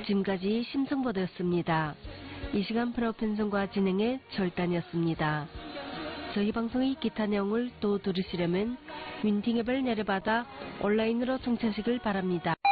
지금까지 심성보도였습니다. 이 시간 프로 편성과 진행의 절단이었습니다. 저희 방송의 기타 내용을 또 들으시려면 윈팅 앱을 내려받아 온라인으로 청취하시길 바랍니다.